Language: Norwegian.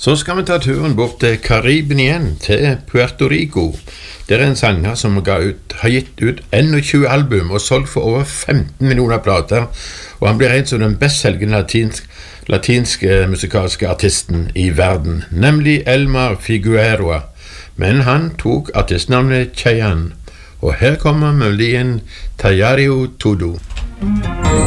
Så skal vi ta turen bort til Karibien igjen, til Puerto Rico. Det en sanger som har gitt ut 21 album og solgt for over 15 millioner plater, og han blir en som den best selgende latinske musikalske artisten i verden, nemlig Elmer Figueroa. Men han tok artistnavnet Chayanne, og her kommer melodien Tallario Todo.